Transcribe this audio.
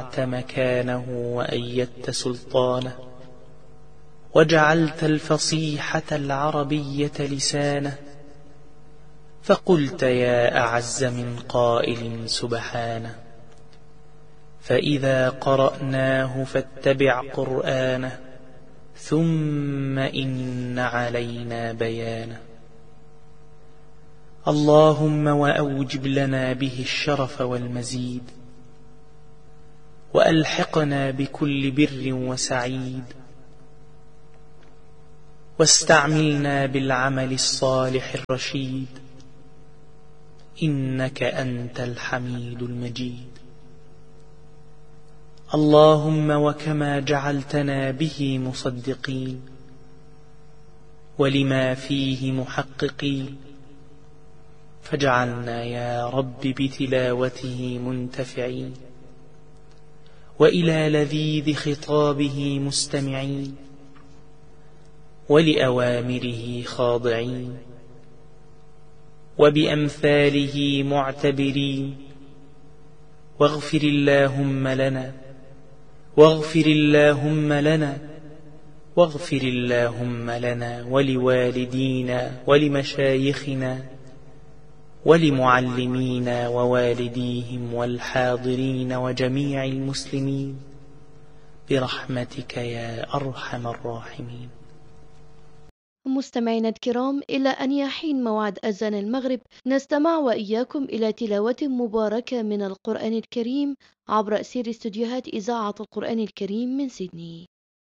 رفعت مكانه وأيدت سلطانه، وجعلت الفصيحة العربية لسانه، فقلت يا أعز من قائل سبحانه. فإذا قرأناه فاتبع قرآنه، ثم إن علينا بيانه. اللهم وأوجب لنا به الشرف والمزيد، وألحقنا بكل بر وسعيد، واستعملنا بالعمل الصالح الرشيد، إنك أنت الحميد المجيد. اللهم وكما جعلتنا به مصدقين ولما فيه محققين، فاجعلنا يا رب بتلاوته منتفعين، وإلى لذيذ خطابه مستمعين، ولأوامره خاضعين، وبأمثاله معتبرين. واغفر اللهم لنا، واغفر اللهم لنا، واغفر اللهم لنا ولوالدينا ولمشايخنا ولمعلمينا ووالديهم والحاضرين وجميع المسلمين برحمتك يا أرحم الراحمين. مستمعينا الكرام، إلى أن يحين موعد أذان المغرب نستمع وإياكم إلى تلاوة مباركة من القرآن الكريم عبر أثير استديوهات إذاعة القرآن الكريم من سيدني.